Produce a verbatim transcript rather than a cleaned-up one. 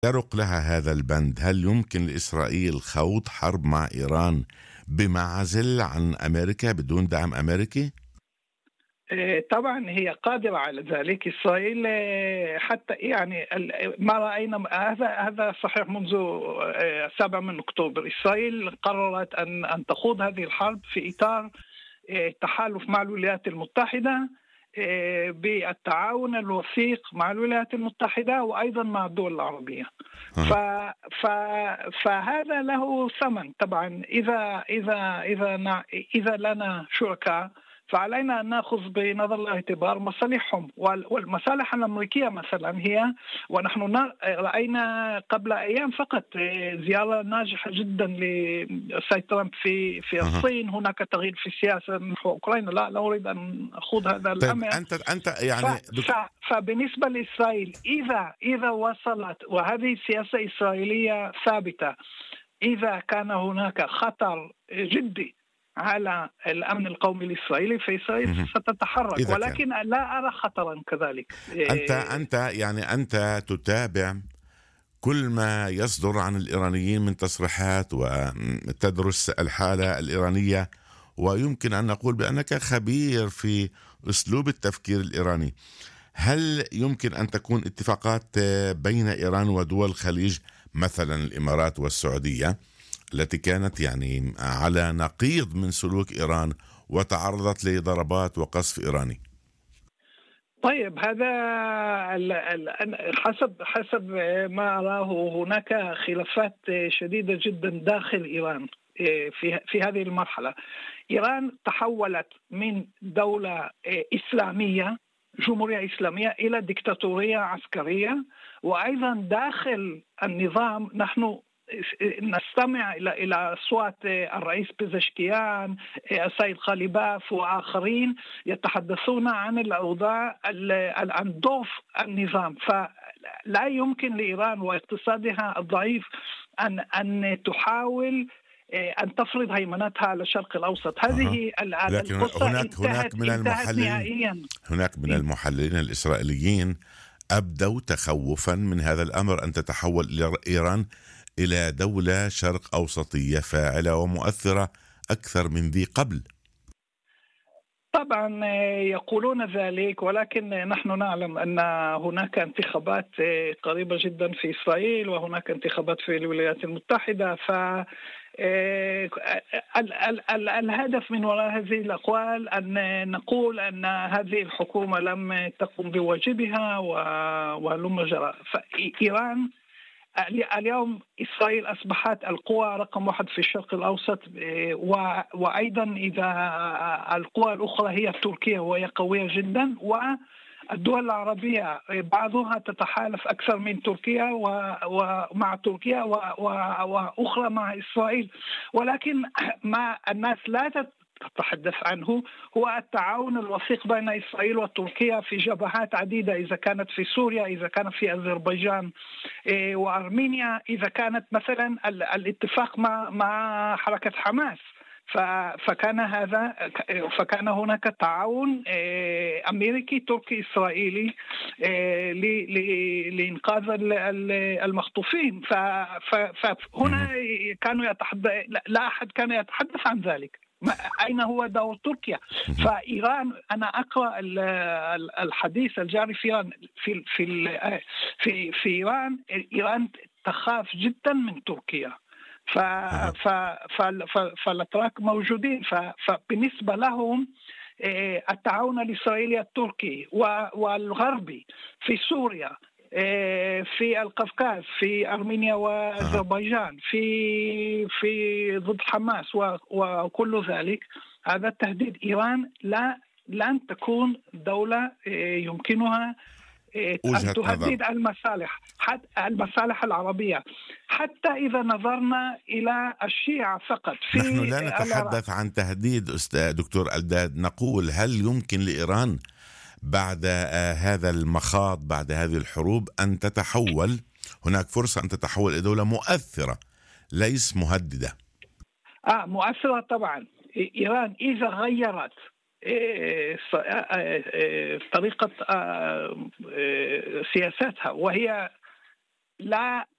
يرق لها هذا البند، هل يمكن لإسرائيل خوض حرب مع إيران بمعزل عن أمريكا بدون دعم أمريكي؟ آه، طبعا هي قادرة على ذلك. إسرائيل آه، حتى يعني ال- ما رأينا هذا هذا صحيح منذ آه، السابع من أكتوبر. إسرائيل قررت أن أن تخوض هذه الحرب في إطار آه، تحالف مع الولايات المتحدة، آه، بالتعاون الوثيق مع الولايات المتحدة وأيضا مع الدول العربية. ف أه. ف فهذا له ثمن طبعا. إذا إذا إذا نع- إذا لنا شركاء، فعلينا أن نأخذ بنظر الاعتبار مصالحهم، وال- والمصالح الأمريكية مثلا هي، ونحن نا- رأينا قبل أيام فقط آه، زيارة ناجحة جدا للسيد ترامب في في أه. الصين. هناك تغيير في السياسة نحو أوكرانيا، لا لا أريد أن أخوض هذا طيب الأمر. أنت أنت ف... يعني ف... دك... فبالنسبة لإسرائيل، إذا إذا وصلت، وهذه سياسة إسرائيلية ثابتة، إذا كان هناك خطر جدي على الأمن القومي الإسرائيلي فإسرائيل ستتحرك، إذا كان ولكن لا أرى خطرا كذلك. أنت إيه، أنت يعني أنت تتابع كل ما يصدر عن الإيرانيين من تصريحات وتدرس الحالة الإيرانية، ويمكن أن نقول بأنك خبير في أسلوب التفكير الإيراني. هل يمكن أن تكون اتفاقات بين إيران ودول الخليج مثلا الإمارات والسعودية التي كانت يعني على نقيض من سلوك إيران وتعرضت لضربات وقصف إيراني؟ طيب هذا ال- ال- حسب حسب ما أراه هناك خلافات شديدة جدا داخل إيران في في هذه المرحلة. إيران تحولت من دولة إسلامية، جمهورية إسلامية، إلى ديكتاتورية عسكرية. وأيضا داخل النظام نحن نستمع إلى إلى أصوات الرئيس بيزشكيان، السيد خالباف وآخرين يتحدثون عن الأوضاع، عن ضعف النظام. فلا يمكن لإيران واقتصادها الضعيف أن أن تحاول أن تفرض هيمنتها على الشرق الأوسط. أها. هذه لكن القصة هناك انتهت هناك من انتهت المحللين نهائيا. هناك من المحللين الإسرائيليين أبدوا تخوفا من هذا الأمر، أن تتحول إيران إلى دولة شرق أوسطية فاعلة ومؤثرة أكثر من ذي قبل. طبعا يقولون ذلك، ولكن نحن نعلم أن هناك انتخابات قريبة جدا في إسرائيل، وهناك انتخابات في الولايات المتحدة. ف الهدف من وراء هذه الأقوال أن نقول أن هذه الحكومة لم تقم بواجبها ولم جرى. فإيران اليوم، إسرائيل أصبحت القوى رقم واحد في الشرق الأوسط، وأيضا إذا القوى الأخرى هي تركيا وهي قوية جدا، والدول العربية بعضها تتحالف أكثر من تركيا ومع تركيا وأخرى مع إسرائيل. ولكن ما الناس لا تتحدث عنه هو التعاون الوثيق بين إسرائيل وتركيا في جبهات عديدة، إذا كانت في سوريا، إذا كانت في أذربيجان وأرمينيا، إذا كانت مثلا الاتفاق مع مع حركة حماس. فكان هذا فكان هناك تعاون أمريكي تركي إسرائيلي لإنقاذ المخطوفين. فهنا كانوا يتحدث، لا أحد كان يتحدث عن ذلك. أين هو دور تركيا؟ فإيران، أنا أقرأ الحديث الجاري في إيران في في في في إيران إيران تخاف جدا من تركيا. ف ف فالأتراك موجودين. فبالنسبة لهم التعاون الإسرائيلي التركي والغربي في سوريا، في القفقاز، في أرمينيا وأذربيجان، في في ضد حماس وكل ذلك، هذا تهديد. إيران لا لن تكون دولة يمكنها أن تهدد المصالح، حتى المصالح العربية. حتى إذا نظرنا إلى الشيعة فقط في نحن لا نتحدث عن تهديد أستاذ دكتور ألداد، نقول هل يمكن لإيران بعد هذا المخاض، بعد هذه الحروب، أن تتحول، هناك فرصة أن تتحول إلى دولة مؤثرة ليس مهددة؟ آه مؤثرة طبعا. إيران إذا غيرت طريقة سياساتها، وهي لا